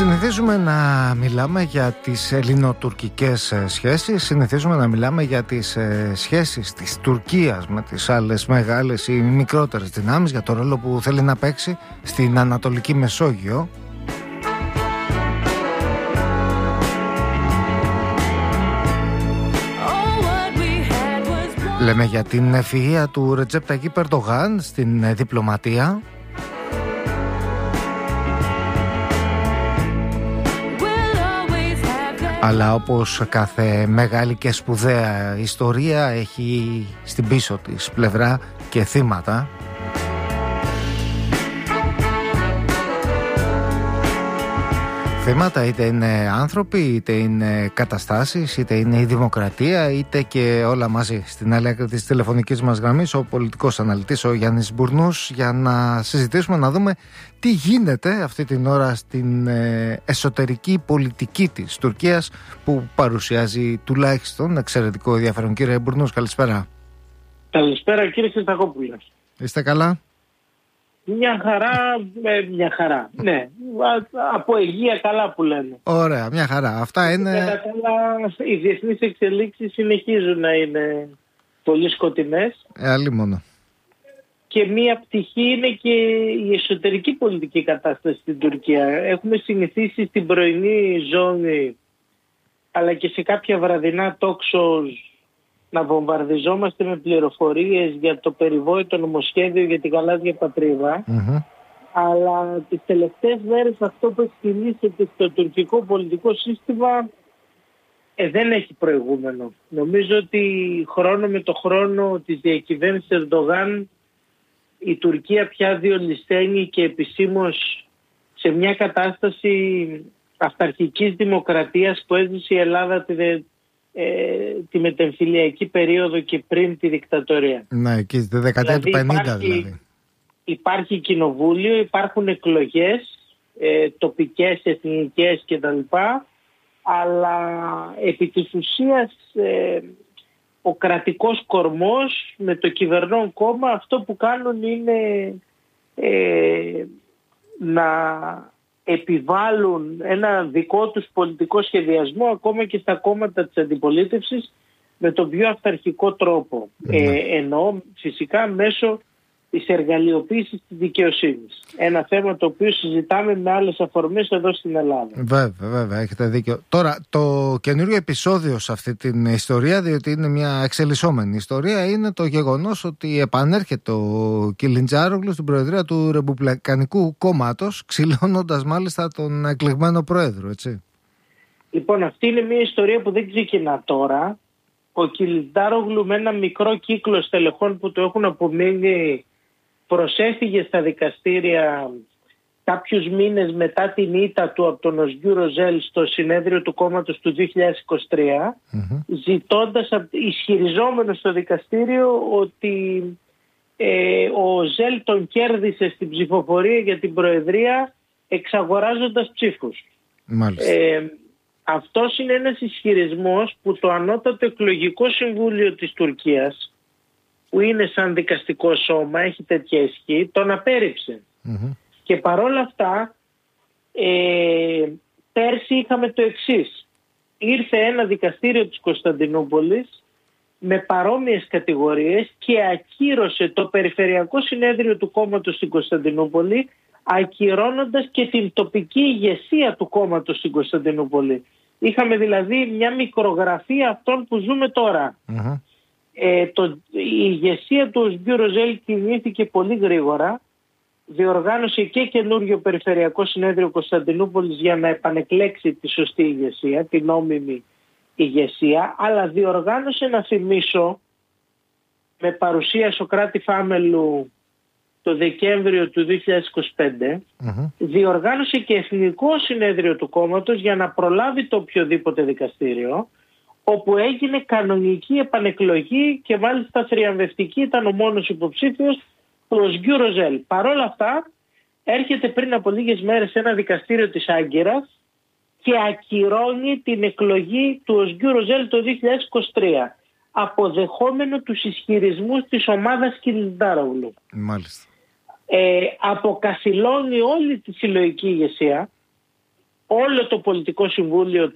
Συνηθίζουμε να μιλάμε για τις ελληνοτουρκικές σχέσεις, συνηθίζουμε να μιλάμε για τις σχέσεις της Τουρκίας με τις άλλες μεγάλες ή μικρότερες δυνάμεις, για το ρόλο που θέλει να παίξει στην Ανατολική Μεσόγειο. Λέμε για την ευφυΐα του Ρετζέπ Ταγίπ Ερντογάν στην διπλωματία. Αλλά όπως κάθε μεγάλη και σπουδαία ιστορία έχει στην πίσω της πλευρά και θύματα. Θύματα είτε είναι άνθρωποι, είτε είναι καταστάσεις, είτε είναι η δημοκρατία, είτε και όλα μαζί. Στην άλλη άκρη της τηλεφωνικής μας γραμμής ο πολιτικός αναλυτής ο Γιάννης Μπουρνούς, για να συζητήσουμε, να δούμε τι γίνεται αυτή την ώρα στην εσωτερική πολιτική της Τουρκίας, που παρουσιάζει τουλάχιστον εξαιρετικό ενδιαφέρον. Κύριε Μπουρνούς, καλησπέρα. Καλησπέρα κύριε Χριστακόπουλε. Είστε καλά? Μια χαρά, ναι. Από υγεία καλά που λένε. Ωραία, μια χαρά. Αυτά είναι... Οι διεθνείς εξελίξεις συνεχίζουν να είναι πολύ σκοτεινές. Αλλήμονο. Και μία πτυχή είναι και η εσωτερική πολιτική κατάσταση στην Τουρκία. Έχουμε συνηθίσει στην πρωινή ζώνη, αλλά και σε κάποια βραδινά talk shows, να βομβαρδιζόμαστε με πληροφορίες για το περιβόητο νομοσχέδιο για την γαλάζια πατρίδα. Αλλά τις τελευταίες μέρες αυτό που έχει κινήσει στο τουρκικό πολιτικό σύστημα δεν έχει προηγούμενο. Νομίζω ότι χρόνο με το χρόνο της διακυβέρνησης Ερντογάν η Τουρκία πια διολυσθένει και επισήμως σε μια κατάσταση αυταρχικής δημοκρατίας που έζησε η Ελλάδα τη μετεμφυλιακή περίοδο και πριν τη δικτατορία. Ναι, εκεί στη δεκαετία του 50 δηλαδή. Υπάρχει κοινοβούλιο, υπάρχουν εκλογές τοπικές, εθνικές κτλ. Αλλά επί της ουσίας ο κρατικός κορμός με το κυβερνών κόμμα αυτό που κάνουν είναι να επιβάλλουν ένα δικό τους πολιτικό σχεδιασμό ακόμα και στα κόμματα της αντιπολίτευσης με τον πιο αυταρχικό τρόπο. Εννοώ φυσικά μέσω της εργαλειοποίησης της δικαιοσύνης. Ένα θέμα το οποίο συζητάμε με άλλες αφορμές εδώ στην Ελλάδα. Βέβαια, έχετε δίκιο. Τώρα, το καινούριο επεισόδιο σε αυτή την ιστορία, διότι είναι μια εξελισσόμενη ιστορία, είναι το γεγονός ότι επανέρχεται ο Κιλιντζάρογλου στην προεδρία του Ρεπουμπλικανικού Κόμματος, ξυλώνοντας μάλιστα τον εκλεγμένο πρόεδρο, έτσι. Λοιπόν, αυτή είναι μια ιστορία που δεν ξεκινά τώρα. Ο Κιλιντζάρογλου με ένα μικρό κύκλο στελεχών που του έχουν απομείνει προσέφυγε στα δικαστήρια κάποιους μήνες μετά την ήττα του από τον Οσγιού Ροζέλ στο συνέδριο του κόμματος του 2023, ισχυριζόμενος στο δικαστήριο ότι ο Οζέλ τον κέρδισε στην ψηφοφορία για την προεδρία εξαγοράζοντας ψήφους. Αυτός είναι ένας ισχυρισμός που το Ανώτατο Εκλογικό Συμβούλιο της Τουρκίας, που είναι σαν δικαστικό σώμα, έχει τέτοια ισχύ, τον απέρριψε. Και παρόλα αυτά πέρσι είχαμε το εξής. Ήρθε ένα δικαστήριο της Κωνσταντινούπολης με παρόμοιες κατηγορίες και ακύρωσε το Περιφερειακό Συνέδριο του κόμματος στην Κωνσταντινούπολη, ακυρώνοντας και την τοπική ηγεσία του κόμματος στην Κωνσταντινούπολη. Είχαμε δηλαδή μια μικρογραφία αυτών που ζούμε τώρα. Η ηγεσία του Οσγιού Ροζέλ κινήθηκε πολύ γρήγορα, διοργάνωσε και καινούριο Περιφερειακό Συνέδριο Κωνσταντινούπολης για να επανεκλέξει τη σωστή ηγεσία, την νόμιμη ηγεσία, αλλά διοργάνωσε, να θυμίσω, με παρουσία Σωκράτη Φάμελου το Δεκέμβριο του 2025, διοργάνωσε και Εθνικό Συνέδριο του κόμματος για να προλάβει το οποιοδήποτε δικαστήριο, όπου έγινε κανονική επανεκλογή και μάλιστα θριαμβευτική, ήταν ο μόνος υποψήφιος, ο Οσγιού Ροζέλ. Παρ' όλα αυτά έρχεται πριν από λίγες μέρες ένα δικαστήριο της Άγκυρας και ακυρώνει την εκλογή του Οσγιού Ροζέλ το 2023, αποδεχόμενο τους ισχυρισμούς της ομάδας Κιλιντζάρογλου. Μάλιστα. Αποκασιλώνει όλη τη συλλογική ηγεσία, όλο το πολιτικό συμβούλιο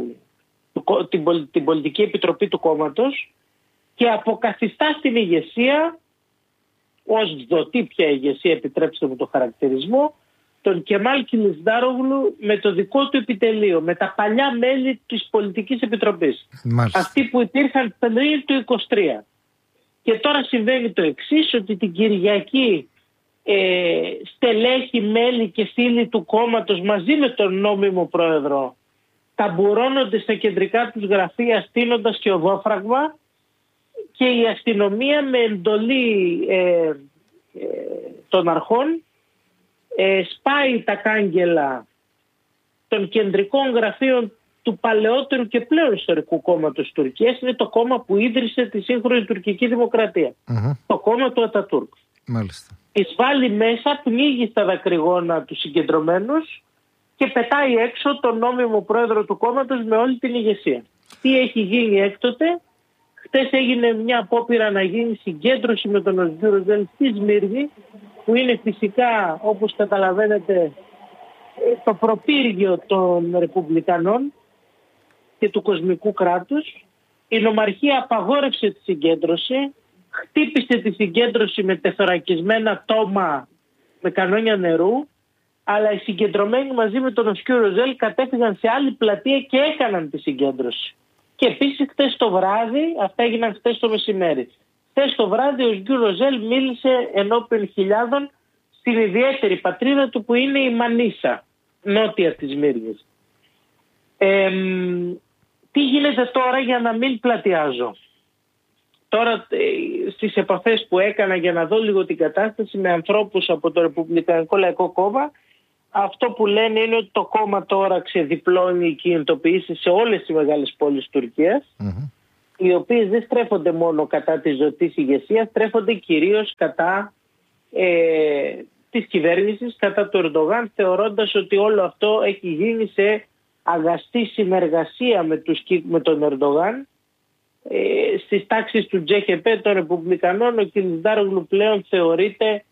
την πολιτική επιτροπή του κόμματος και αποκαθιστά στην ηγεσία, ως δοτύπια ηγεσία, επιτρέψτε μου το χαρακτηρισμό, τον Κεμάλ Κιλισντάρογλου με το δικό του επιτελείο, με τα παλιά μέλη της πολιτικής επιτροπής. Μάλιστα. Αυτοί που υπήρχαν πριν το 23. Και τώρα συμβαίνει το εξής, ότι την Κυριακή στελέχη, μέλη και φίλοι του κόμματος μαζί με τον νόμιμο πρόεδρο ταμπουρώνονται στα κεντρικά τους γραφεία στείνοντας και οδόφραγμα, και η αστυνομία με εντολή των αρχών σπάει τα κάγκελα των κεντρικών γραφείων του παλαιότερου και πλέον ιστορικού κόμματος της Τουρκίας. Είναι το κόμμα που ίδρυσε τη σύγχρονη τουρκική δημοκρατία. Το κόμμα του Ατατούρκ. Μάλιστα. Εισβάλλει μέσα, πνίγει στα δακρυγόνα τους συγκεντρωμένους και πετάει έξω τον νόμιμο πρόεδρο του κόμματος με όλη την ηγεσία. Τι έχει γίνει έκτοτε? Χτες έγινε μια απόπειρα να γίνει συγκέντρωση με τον Οσγιού Ροζέλ στη Σμύρνη, που είναι φυσικά, όπως καταλαβαίνετε, το προπύργιο των Ρεπουμπλικανών και του κοσμικού κράτους. Η νομαρχία απαγόρευσε τη συγκέντρωση, χτύπησε τη συγκέντρωση με τεθωρακισμένα τόμα με κανόνια νερού, αλλά οι συγκεντρωμένοι μαζί με τον Οσγιού Ροζέλ κατέφυγαν σε άλλη πλατεία και έκαναν τη συγκέντρωση. Και επίσης χτες το βράδυ, αυτά έγιναν χτες το μεσημέρι, χτες το βράδυ ο Οσγιού Ροζέλ μίλησε ενώπιον χιλιάδων στην ιδιαίτερη πατρίδα του που είναι η Μανίσα, νότια της Μύρνης. Τι γίνεται τώρα, για να μην πλατιάζω? Τώρα στις επαφές που έκανα για να δω λίγο την κατάσταση με ανθρώπους από το Ρεπουμπλικανικό Λαϊκό Κόμμα, αυτό που λένε είναι ότι το κόμμα τώρα ξεδιπλώνει κινητοποιήσεις σε όλες τις μεγάλες πόλεις της Τουρκίας, οι οποίες δεν στρέφονται μόνο κατά της ζωτής ηγεσίας, στρέφονται κυρίως κατά της κυβέρνησης, κατά του Ερντογάν, θεωρώντας ότι όλο αυτό έχει γίνει σε αγαστή συνεργασία με τον Ερντογάν. Στις τάξεις του Τζέχεπέ των Ρεπουμπλικανών ο Κιλισντάρογλου πλέον θεωρείται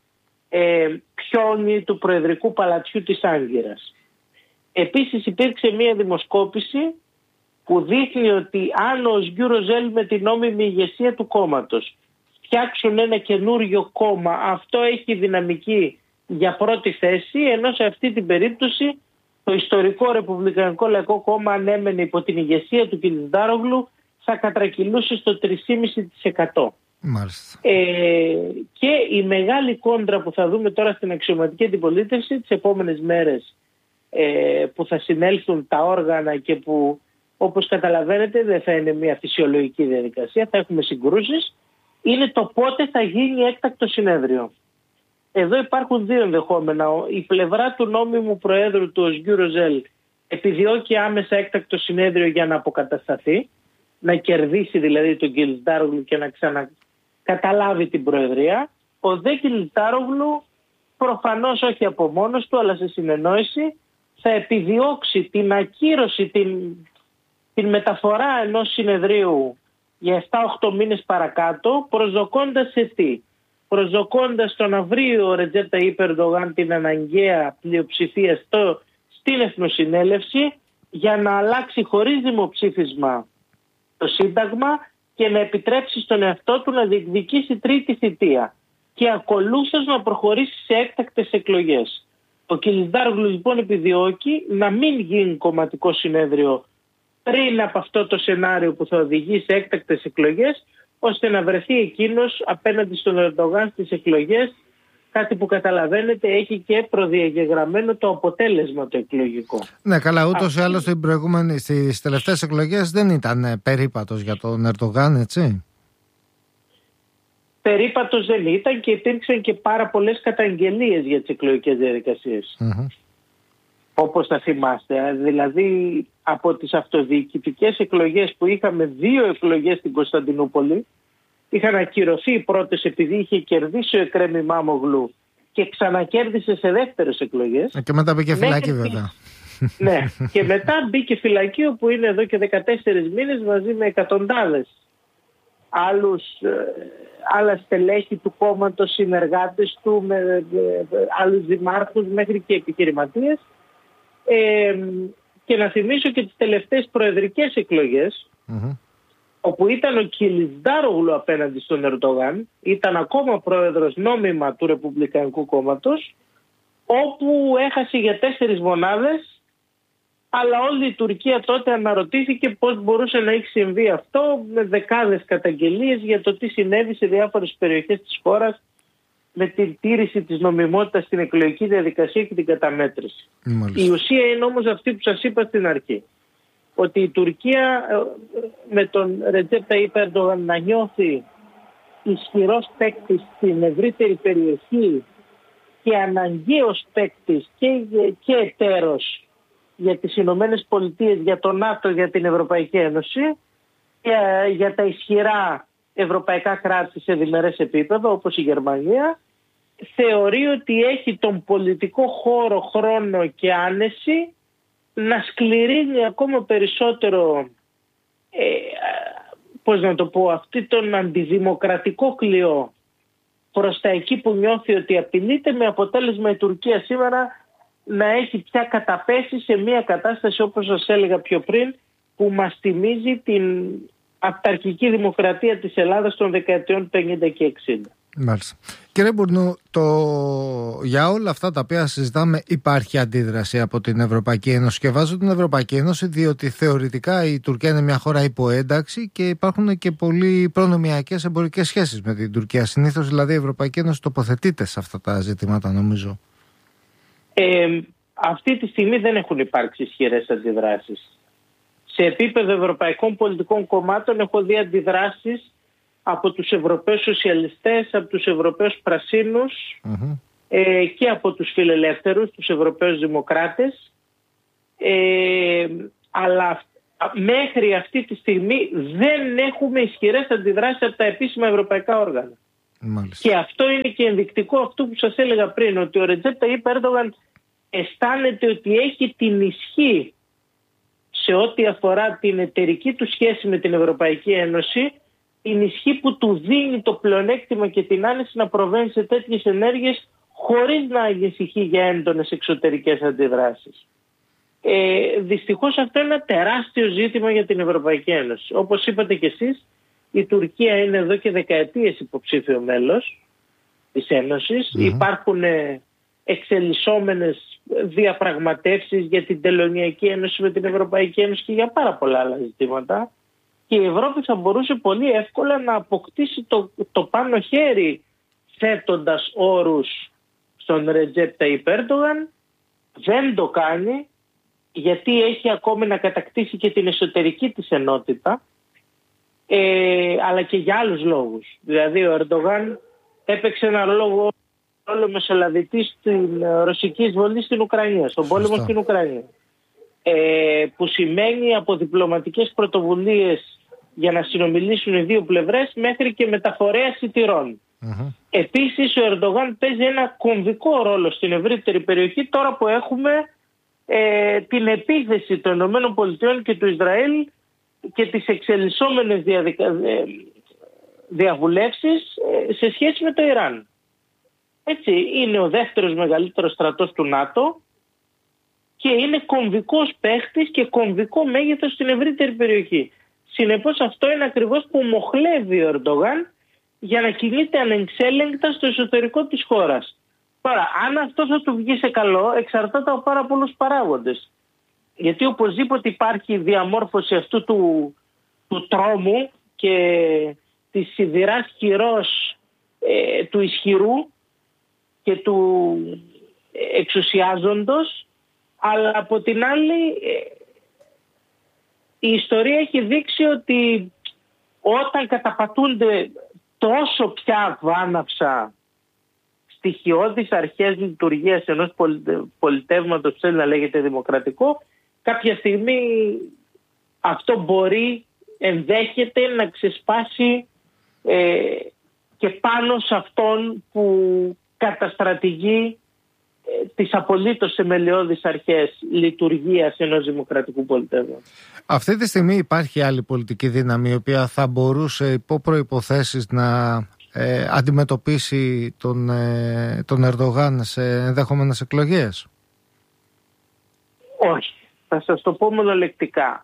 πιόνι του Προεδρικού Παλατιού της Άγκυρας. Επίσης υπήρξε μια δημοσκόπηση που δείχνει ότι αν ο Οσγιού Ροζέλ με την νόμιμη ηγεσία του κόμματος φτιάξουν ένα καινούριο κόμμα, αυτό έχει δυναμική για πρώτη θέση, ενώ σε αυτή την περίπτωση το ιστορικό Ρεπουμπλικανικό Λαϊκό Κόμμα, αν έμενε υπό την ηγεσία του Κιλισντάρογλου, θα κατρακυλούσε στο 3,5%. Μάλιστα. Και η μεγάλη κόντρα που θα δούμε τώρα στην αξιωματική αντιπολίτευση τις επόμενες μέρες, που θα συνέλθουν τα όργανα και που, όπως καταλαβαίνετε, δεν θα είναι μια φυσιολογική διαδικασία, θα έχουμε συγκρούσεις, είναι το πότε θα γίνει έκτακτο συνέδριο. Εδώ υπάρχουν δύο ενδεχόμενα. Η πλευρά του νόμιμου προέδρου του Οσγιού Ροζέλ επιδιώκει άμεσα έκτακτο συνέδριο για να αποκατασταθεί, να κερδίσει δηλαδή τον Κιλισντάρογλου και να ξανακαταλάβει την προεδρία. Ο δε Κιλισντάρογλου, προφανώς όχι από μόνος του αλλά σε συνεννόηση, θα επιδιώξει την ακύρωση, την μεταφορά ενός συνεδρίου για 7-8 μήνες παρακάτω, προσδοκώντας σε τι? Προσδοκώντας το να βρει ο Ρετζέπ Ταγιπ Ερντογάν την αναγκαία πλειοψηφία στην Εθνοσυνέλευση για να αλλάξει χωρίς δημοψήφισμα το Σύνταγμα και να επιτρέψει στον εαυτό του να διεκδικήσει τρίτη θητεία και ακολούθως να προχωρήσει σε έκτακτες εκλογές. Ο Κιλισντάρογλου λοιπόν επιδιώκει να μην γίνει κομματικό συνέδριο πριν από αυτό το σενάριο που θα οδηγεί σε έκτακτες εκλογές, ώστε να βρεθεί εκείνος απέναντι στον Ερντογάν στις εκλογές, κάτι που καταλαβαίνετε έχει και προδιαγεγραμμένο το αποτέλεσμα το εκλογικό. Ναι, καλά, ούτως ή άλλως στις τελευταίες εκλογές δεν ήταν περίπατος για τον Ερντογάν, έτσι? Περίπατος δεν ήταν και υπήρξαν και πάρα πολλές καταγγελίες για τις εκλογικές διαδικασίες. Όπως θα θυμάστε, δηλαδή από τις αυτοδιοικητικές εκλογές που είχαμε 2 εκλογές στην Κωνσταντινούπολη, είχαν ακυρωθεί οι πρώτες επειδή είχε κερδίσει ο Εκρέμ Ιμάμογλου και ξανακέρδισε σε δεύτερες εκλογές. Και μετά μπήκε φυλακή βέβαια. Ναι, και μετά μπήκε φυλακή όπου είναι εδώ και 14 μήνες μαζί με εκατοντάδες άλλα στελέχη του κόμματος, συνεργάτες του, με άλλους δημάρχους μέχρι και επιχειρηματίες. Και να θυμίσω και τις τελευταίες προεδρικές εκλογές, όπου ήταν ο Κιλισντάρογλου απέναντι στον Ερντογάν, ήταν ακόμα πρόεδρος νόμιμα του Ρεπουμπλικανικού Κόμματος, όπου έχασε για 4 μονάδες, αλλά όλη η Τουρκία τότε αναρωτήθηκε πώς μπορούσε να έχει συμβεί αυτό, με δεκάδες καταγγελίες για το τι συνέβη σε διάφορες περιοχές της χώρας με την τήρηση της νομιμότητας στην εκλογική διαδικασία και την καταμέτρηση. Μάλιστα. Η ουσία είναι όμως αυτή που σας είπα στην αρχή. Ότι η Τουρκία με τον Ρετζέπ Ταγιπ Ερντογάν να νιώθει ισχυρός παίκτης στην ευρύτερη περιοχή και αναγκαίος παίκτης και εταίρος για τις Ηνωμένες Πολιτείες, για το ΝΑΤΟ, για την Ευρωπαϊκή Ένωση και για τα ισχυρά ευρωπαϊκά κράτη σε διμερές επίπεδο όπως η Γερμανία, θεωρεί ότι έχει τον πολιτικό χώρο, χρόνο και άνεση να σκληρύνει ακόμα περισσότερο αυτή τον αντιδημοκρατικό κλειό προς τα εκεί που νιώθει ότι απειλείται, με αποτέλεσμα η Τουρκία σήμερα να έχει πια καταπέσει σε μια κατάσταση, όπως σας έλεγα πιο πριν, που μας θυμίζει την αυταρχική δημοκρατία της Ελλάδας των δεκαετιών 50 και 60. Μάλιστα. Κύριε Μπουρνού, για όλα αυτά τα οποία συζητάμε υπάρχει αντίδραση από την Ευρωπαϊκή Ένωση, και βάζω την Ευρωπαϊκή Ένωση διότι θεωρητικά η Τουρκία είναι μια χώρα υποένταξη και υπάρχουν και πολύ προνομιακές εμπορικές σχέσεις με την Τουρκία. Συνήθως δηλαδή η Ευρωπαϊκή Ένωση τοποθετείται σε αυτά τα ζητήματα, νομίζω. Αυτή τη στιγμή δεν έχουν υπάρξει ισχυρές αντιδράσεις. Σε επίπεδο ευρωπαϊκών πολιτικών κομμάτων έχω δει αντιδράσεις από τους Ευρωπαίους Σοσιαλιστές, από τους Ευρωπαίους Πρασίνους και από τους Φιλελεύθερους, τους Ευρωπαίους Δημοκράτες. Αλλά μέχρι αυτή τη στιγμή δεν έχουμε ισχυρές αντιδράσεις από τα επίσημα ευρωπαϊκά όργανα. Μάλιστα. Και αυτό είναι και ενδεικτικό αυτού που σας έλεγα πριν, ότι ο Ρετζέπ Ταγιπ Ερντογάν αισθάνεται ότι έχει την ισχύ σε ό,τι αφορά την εταιρική του σχέση με την Ευρωπαϊκή Ένωση, την ισχύ που του δίνει το πλεονέκτημα και την άνεση να προβαίνει σε τέτοιες ενέργειες χωρίς να ανησυχεί για έντονες εξωτερικές αντιδράσεις. Δυστυχώς αυτό είναι ένα τεράστιο ζήτημα για την Ευρωπαϊκή Ένωση. Όπως είπατε κι εσείς, η Τουρκία είναι εδώ και δεκαετίες υποψήφιο μέλος της Ένωσης. Υπάρχουν εξελισσόμενες διαπραγματεύσεις για την Τελωνειακή Ένωση με την Ευρωπαϊκή Ένωση και για πάρα πολλά άλλα ζητήματα. Και η Ευρώπη θα μπορούσε πολύ εύκολα να αποκτήσει το πάνω χέρι θέτοντας όρους στον Ρετζέπ Ταγιπ Ερντογάν. Δεν το κάνει γιατί έχει ακόμη να κατακτήσει και την εσωτερική της ενότητα, αλλά και για άλλους λόγους. Δηλαδή ο Ερντογάν έπαιξε ένα ρόλο μεσολαβητή στην ρωσική εισβολή στην Ουκρανία, στον πόλεμο στην Ουκρανία. Που σημαίνει από διπλωματικές πρωτοβουλίες για να συνομιλήσουν οι δύο πλευρές μέχρι και μεταφορέα εισιτηρών. Επίσης ο Ερντογάν παίζει ένα κομβικό ρόλο στην ευρύτερη περιοχή τώρα που έχουμε την επίθεση των ΗΠΑ και του Ισραήλ και τις εξελισσόμενες διαβουλεύσεις σε σχέση με το Ιράν. Έτσι, είναι ο δεύτερος μεγαλύτερος στρατός του ΝΑΤΟ και είναι κομβικός παίχτης και κομβικό μέγεθος στην ευρύτερη περιοχή. Συνεπώς αυτό είναι ακριβώς που μοχλεύει ο Ερντογάν για να κινείται ανεξέλεγκτα στο εσωτερικό της χώρας. Τώρα, αν αυτό θα του βγει σε καλό, εξαρτάται από πάρα πολλούς παράγοντες. Γιατί οπωσδήποτε υπάρχει διαμόρφωση αυτού του τρόμου και της σιδηράς χειρός του ισχυρού και του εξουσιάζοντος, αλλά από την άλλη η ιστορία έχει δείξει ότι όταν καταπατούνται τόσο πια βάναυσα στοιχειώδεις αρχές λειτουργίας ενός πολιτεύματος που θέλει να λέγεται δημοκρατικό, κάποια στιγμή αυτό ενδέχεται να ξεσπάσει και πάνω σε αυτόν που καταστρατηγεί τις απολύτως θεμελιώδεις αρχές λειτουργίας ενός δημοκρατικού πολιτεύματος. Αυτή τη στιγμή υπάρχει άλλη πολιτική δύναμη η οποία θα μπορούσε υπό προϋποθέσεις να αντιμετωπίσει τον Ερντογάν σε ενδεχόμενες εκλογές? Όχι. Θα σας το πω μονολεκτικά.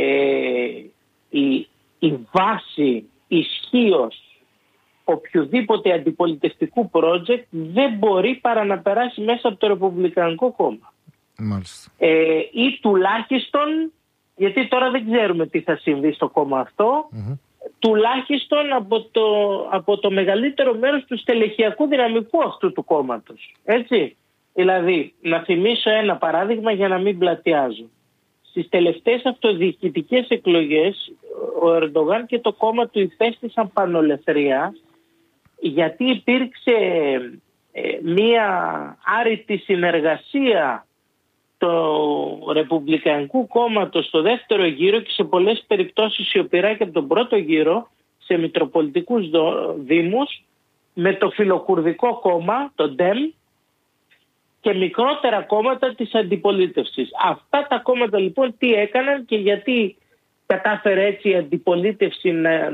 Η βάση ισχύως οποιοδήποτε αντιπολιτευτικού project δεν μπορεί παρά να περάσει μέσα από το Ρεπουμπλικανικό Κόμμα. Μάλιστα. Ή τουλάχιστον, γιατί τώρα δεν ξέρουμε τι θα συμβεί στο κόμμα αυτό, τουλάχιστον από το μεγαλύτερο μέρος του στελεχειακού δυναμικού αυτού του κόμματος. Έτσι. Δηλαδή, να θυμίσω ένα παράδειγμα για να μην πλατιάζω. Στις τελευταίες αυτοδιοικητικές εκλογές, ο Ερντογάν και το κόμμα του υπέστησαν πανολεθρία, γιατί υπήρξε μία άρρητη συνεργασία του Ρεπουμπλικανικού Κόμματος στο δεύτερο γύρο και σε πολλές περιπτώσεις σιωπηρά και από τον πρώτο γύρο σε μητροπολιτικούς δήμους με το φιλοκουρδικό κόμμα, το ΝΤΕΜ, και μικρότερα κόμματα της αντιπολίτευσης. Αυτά τα κόμματα λοιπόν τι έκαναν και γιατί κατάφερε έτσι η αντιπολίτευση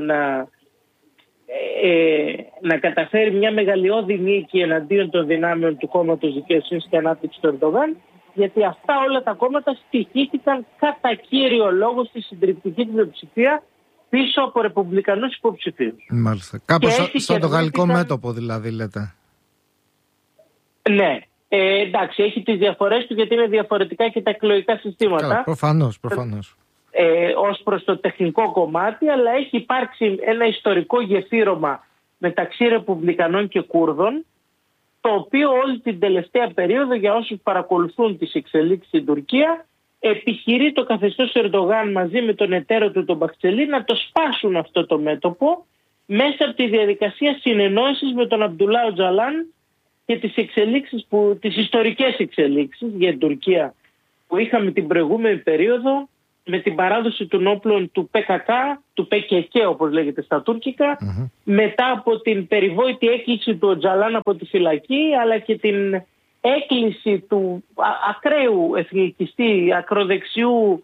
να καταφέρει μια μεγαλειώδη νίκη εναντίον των δυνάμεων του κόμματος Δικαιοσύνης και Ανάπτυξης του Ερντογάν, γιατί αυτά όλα τα κόμματα στοιχήθηκαν κατά κύριο λόγο στη συντριπτική πλειοψηφία πίσω από ρεπουμπλικανούς υποψηφίους. Μάλιστα. Κάπως σαν το γαλλικό μέτωπο δηλαδή λέτε. Ναι. Εντάξει, έχει τις διαφορές του γιατί είναι διαφορετικά και τα εκλογικά συστήματα. Καλά, προφανώς. Ως προς το τεχνικό κομμάτι, αλλά έχει υπάρξει ένα ιστορικό γεφύρωμα μεταξύ Ρεπουμπλικανών και Κούρδων, το οποίο όλη την τελευταία περίοδο, για όσους παρακολουθούν τις εξελίξεις στην Τουρκία, επιχειρεί το καθεστώς Ερντογάν μαζί με τον εταίρο του τον Μπαχτσελή να το σπάσουν αυτό το μέτωπο μέσα από τη διαδικασία συνεννόησης με τον Αμπτουλά Οτζαλάν και τις ιστορικές εξελίξεις για την Τουρκία που είχαμε την προηγούμενη περίοδο με την παράδοση των όπλων του ΠΚΚ, του ΠΚΚ όπως λέγεται στα τουρκικά, μετά από την περιβόητη έκκληση του Οτζαλάν από τη φυλακή, αλλά και την έκκληση του ακραίου εθνικιστή, ακροδεξιού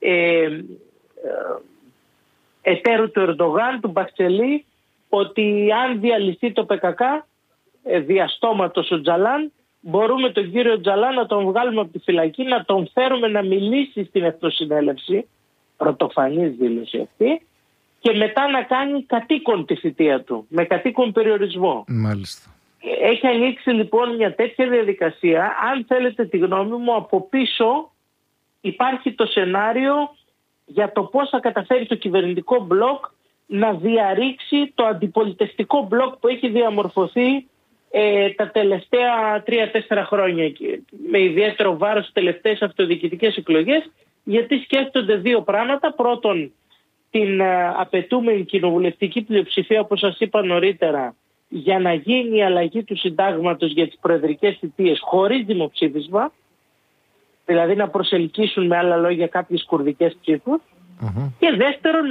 εταίρου του Ερντογάν, του Μπαχτσελή, ότι αν διαλυθεί το ΠΚΚ διαστόματος ο Οτζαλάν, μπορούμε τον κύριο Οτζαλάν να τον βγάλουμε από τη φυλακή, να τον φέρουμε να μιλήσει στην Εθνοσυνέλευση, πρωτοφανής δήλωση αυτή, και μετά να κάνει κατοίκον τη θητεία του, με κατοίκον περιορισμό. Μάλιστα. Έχει ανοίξει λοιπόν μια τέτοια διαδικασία. Αν θέλετε τη γνώμη μου, από πίσω υπάρχει το σενάριο για το πώς θα καταφέρει το κυβερνητικό μπλοκ να διαρρήξει το αντιπολιτευτικό μπλοκ που έχει διαμορφωθεί τα τελευταία 3-4 χρόνια, με ιδιαίτερο βάρος στις τελευταίες αυτοδιοικητικές εκλογές, γιατί σκέφτονται δύο πράγματα. Πρώτον, την απαιτούμενη κοινοβουλευτική πλειοψηφία, όπως σας είπα νωρίτερα, για να γίνει η αλλαγή του συντάγματος για τις προεδρικές θητείες χωρίς δημοψήφισμα, δηλαδή να προσελκύσουν με άλλα λόγια κάποιες κουρδικές ψήφους, και δεύτερον,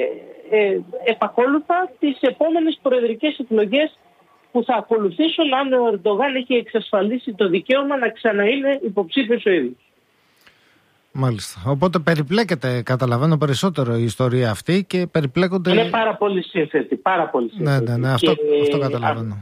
επακόλουθα τις επόμενες προεδρικές εκλογές που θα ακολουθήσουν αν ο Ερντογάν έχει εξασφαλίσει το δικαίωμα να ξαναείναι υποψήφιος ο ίδιος. Μάλιστα. Οπότε περιπλέκεται, καταλαβαίνω, περισσότερο η ιστορία αυτή και περιπλέκονται... Είναι πάρα πολύ σύνθετη, πάρα πολύ σύνθετη. Ναι, αυτό καταλαβαίνω.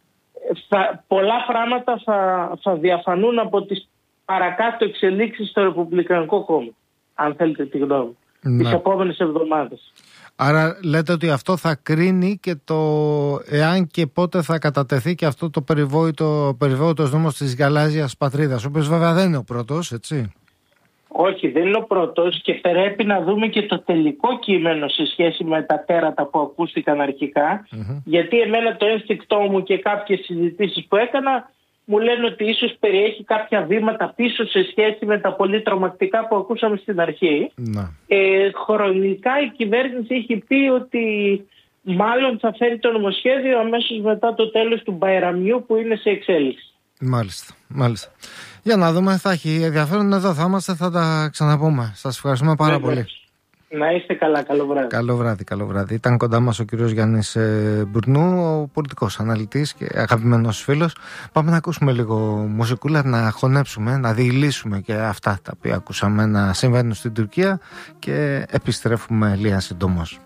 Πολλά πράγματα θα διαφανούν από τις παρακάτω εξελίξεις στο Ρεπουμπλικανικό Κόμμα, αν θέλετε τη γνώμη, τις επόμενες εβδομάδες. Άρα λέτε ότι αυτό θα κρίνει και το εάν και πότε θα κατατεθεί και αυτό το περιβόητος νόμος της γαλάζιας πατρίδας, ο οποίος βέβαια δεν είναι ο πρώτος, έτσι. Όχι, δεν είναι ο πρώτος και πρέπει να δούμε και το τελικό κείμενο σε σχέση με τα τέρατα που ακούστηκαν αρχικά, γιατί εμένα το ένστικτό μου και κάποιες συζητήσεις που έκανα μου λένε ότι ίσως περιέχει κάποια βήματα πίσω σε σχέση με τα πολύ τρομακτικά που ακούσαμε στην αρχή. Χρονικά η κυβέρνηση έχει πει ότι μάλλον θα φέρει το νομοσχέδιο αμέσως μετά το τέλος του Μπαϊραμιού που είναι σε εξέλιξη. Μάλιστα. Για να δούμε, θα έχει ενδιαφέρον εδώ, θα είμαστε, θα τα ξαναπούμε. Σας ευχαριστούμε πάρα πολύ. Να είστε καλά, καλό βράδυ. Ήταν κοντά μας ο κύριος Γιάννης Μπουρνού, ο πολιτικός αναλυτής και αγαπημένος φίλος. Πάμε να ακούσουμε λίγο μουσικούλα, να χωνέψουμε, να διηλύσουμε και αυτά τα οποία ακούσαμε να συμβαίνουν στην Τουρκία και επιστρέφουμε λίγα συντόμως.